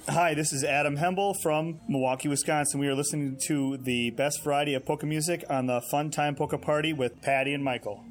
Hi, this is Adam Hemble from Milwaukee, Wisconsin. We are listening to the best variety of polka music on the Fun Time Polka Party with Patty and Michael.